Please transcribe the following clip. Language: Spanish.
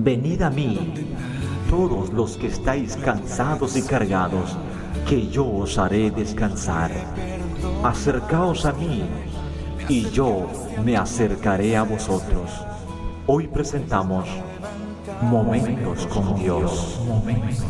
Venid a mí, todos los que estáis cansados y cargados, que yo os haré descansar. Acercaos a mí, y yo me acercaré a vosotros. Hoy presentamos Momentos con Dios.